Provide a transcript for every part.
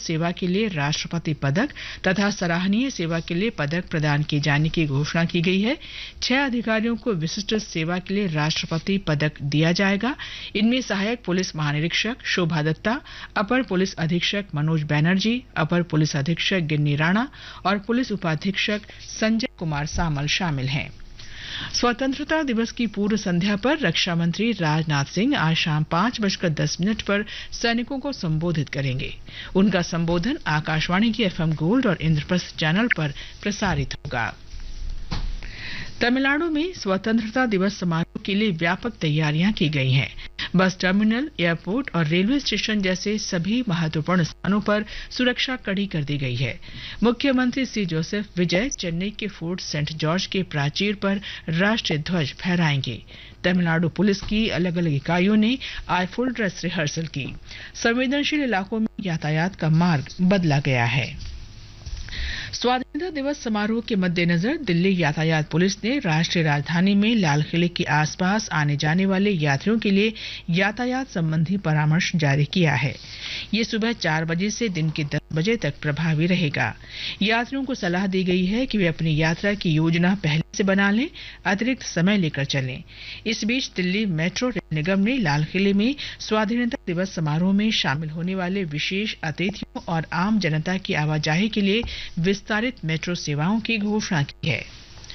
सेवा के लिए राष्ट्रपति पदक तथा सराहनीय सेवा के लिए पदक प्रदान किए जाने की घोषणा की गई है। 6 अधिकारियों को विशिष्ट सेवा के लिए राष्ट्रपति पदक दिया जाएगा। इनमें सहायक पुलिस महानिरीक्षक शोभा दत्ता, अपर पुलिस अधीक्षक मनोज बैनर्जी, अपर पुलिस अधीक्षक गिन्नी राणा और पुलिस उपाधीक्षक संजय कुमार सामल शामिल हैं। स्वतंत्रता दिवस की पूर्व संध्या पर रक्षा मंत्री राजनाथ सिंह आज शाम 5:10 पर सैनिकों को संबोधित करेंगे। उनका संबोधन आकाशवाणी की FM गोल्ड और इंद्रप्रस्थ चैनल पर प्रसारित होगा। तमिलनाडु में स्वतंत्रता दिवस समारोह के लिए व्यापक तैयारियां की गई हैं। बस टर्मिनल, एयरपोर्ट और रेलवे स्टेशन जैसे सभी महत्वपूर्ण स्थानों पर सुरक्षा कड़ी कर दी गई है। मुख्यमंत्री सी जोसेफ विजय चेन्नई के फोर्ट सेंट जॉर्ज के प्राचीर पर राष्ट्रीय ध्वज फहराएंगे। तमिलनाडु पुलिस की अलग अलग इकाइयों ने आज फुल ड्रेस रिहर्सल की। संवेदनशील इलाकों में यातायात का मार्ग बदला गया है। स्वाधीनता दिवस समारोह के मद्देनजर दिल्ली यातायात पुलिस ने राष्ट्रीय राजधानी में लाल किले के आसपास आने जाने वाले यात्रियों के लिए यातायात संबंधी परामर्श जारी किया है। ये सुबह 4 बजे से दिन के 10 बजे तक प्रभावी रहेगा। यात्रियों को सलाह दी गई है कि वे अपनी यात्रा की योजना पहले से बना लें, अतिरिक्त समय लेकर चलें। इस बीच दिल्ली मेट्रो रेल निगम ने लाल किले में स्वाधीनता दिवस समारोह में शामिल होने वाले विशेष अतिथियों और आम जनता की आवाजाही के लिए विस्तारित मेट्रो सेवाओं की घोषणा की है।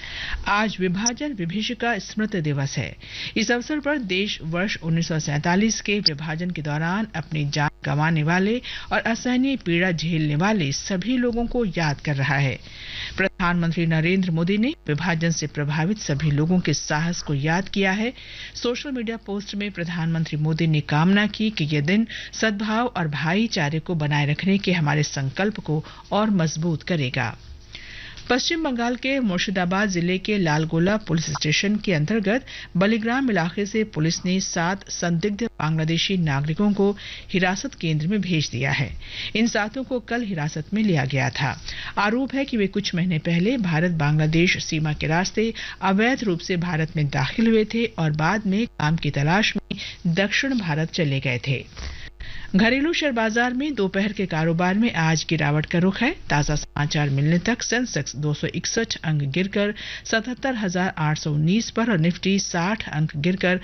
आज विभाजन विभीषिका स्मृति दिवस है। इस अवसर पर देश वर्ष 1947 के विभाजन के दौरान अपनी जान गंवाने वाले और असहनीय पीड़ा झेलने वाले सभी लोगों को याद कर रहा है। प्रधानमंत्री नरेंद्र मोदी ने विभाजन से प्रभावित सभी लोगों के साहस को याद किया है। सोशल मीडिया पोस्ट में प्रधानमंत्री मोदी ने कामना की कि यह दिन सद्भाव और भाईचारे को बनाए रखने के हमारे संकल्प को और मजबूत करेगा। पश्चिम बंगाल के मुर्शिदाबाद जिले के लालगोला पुलिस स्टेशन के अंतर्गत बलिग्राम इलाके से पुलिस ने 7 संदिग्ध बांग्लादेशी नागरिकों को हिरासत केंद्र में भेज दिया है। इन 7 को कल हिरासत में लिया गया था। आरोप है कि वे कुछ महीने पहले भारत बांग्लादेश सीमा के रास्ते अवैध रूप से भारत में दाखिल हुए थे और बाद में काम की तलाश में दक्षिण भारत चले गए थे। घरेलू शेयर बाजार में दोपहर के कारोबार में आज गिरावट का रुख है। ताजा समाचार मिलने तक सेंसेक्स 261 अंक गिरकर 77,819 पर और निफ्टी 60 अंक गिरकर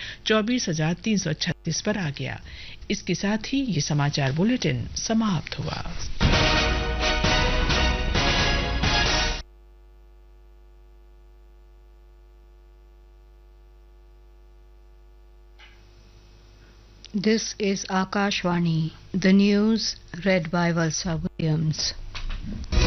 24,336 पर आ गया। इसके साथ ही ये समाचार बुलेटिन समाप्त हुआ। This is Akashvani, the news read by Valsa Williams.